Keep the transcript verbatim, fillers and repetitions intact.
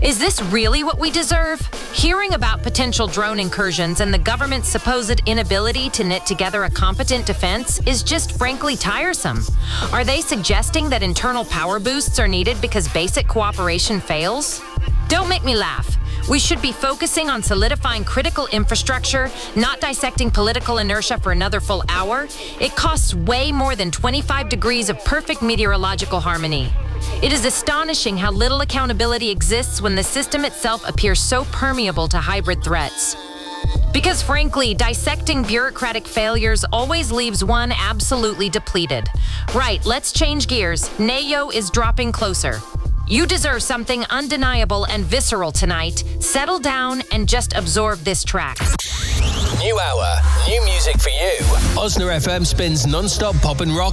Is this really what we deserve? Hearing about potential drone incursions and the government's supposed inability to knit together a competent defense is just frankly tiresome. Are they suggesting that internal power boosts are needed because basic cooperation fails? Don't make me laugh. We should be focusing on solidifying critical infrastructure, not dissecting political inertia for another full hour. It costs way more than twenty-five degrees of perfect meteorological harmony. It is astonishing how little accountability exists when the system itself appears so permeable to hybrid threats. Because frankly, dissecting bureaucratic failures always leaves one absolutely depleted. Right, let's change gears. Nayo is dropping closer. You deserve something undeniable and visceral tonight. Settle down and just absorb this track. New hour, new music for you. Osna F M spins non-stop pop and rock